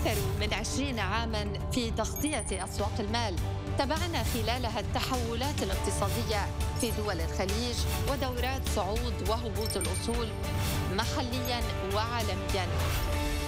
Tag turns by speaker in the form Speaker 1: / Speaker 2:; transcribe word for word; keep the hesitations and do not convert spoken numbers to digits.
Speaker 1: أكثر من عشرين عاماً في تغطية أسواق المال، تابعنا خلالها التحولات الاقتصادية في دول الخليج ودورات صعود وهبوط الأصول محلياً وعالمياً.